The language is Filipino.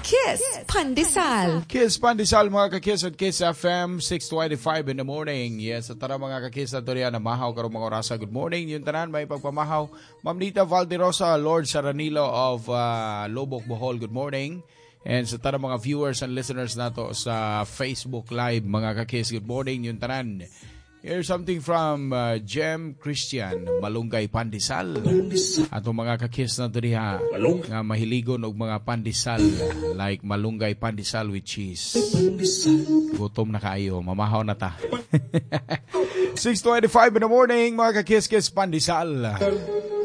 Kiss Pandesal. Kiss Pandesal mga kakis at Kiss FM 625 in the morning. Yes, at tara mga kakis at turiya na mahaw karong mga orasa. Good morning. Yung tanan may pagpamahaw. Ma'am Nita Valderosa, Lord Saranilo of Lobok, Bohol. Good morning. And sa tara mga viewers and listeners nato sa Facebook Live mga kakis. Good morning. Yung tanan. Here's something from Jem Christian, Malunggay Pandesal. Ato mga kakis na diriha nga mahiligon og mga pandesal like malunggay pandesal with cheese. Gutom na kayo, mamahaw na ta. 6:25 in the morning, mga kakis-kis pandesal.